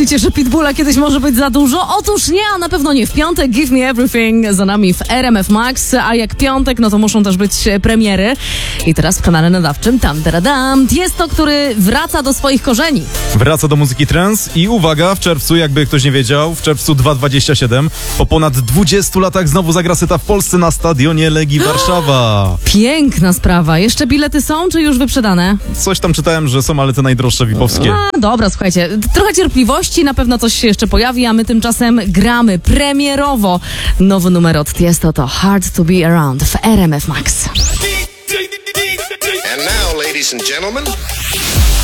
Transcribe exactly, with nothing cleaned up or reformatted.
Myślicie, że Pitbulla kiedyś może być za dużo? Otóż nie, a na pewno nie w piątek. Give Me Everything za nami w R M F Max, a jak piątek, no to muszą też być premiery. I teraz w kanale nadawczym tam, taradam, Tiesto, który wraca do swoich korzeni. Wraca do muzyki trance i uwaga, w czerwcu, jakby ktoś nie wiedział, w czerwcu dwa tysiące dwudziestym siódmym po ponad dwudziestu latach znowu zagra seta w Polsce na stadionie Legii Warszawa. Piękna sprawa. Jeszcze bilety są, czy już wyprzedane? Coś tam czytałem, że są, ale te najdroższe vipowskie. A, dobra, słuchajcie, trochę cierpliwości, na pewno coś się jeszcze pojawi, a my tymczasem gramy premierowo. Nowy numer od Tiesto to Hard to Be Around w R M F Max. And now, ladies and gentlemen...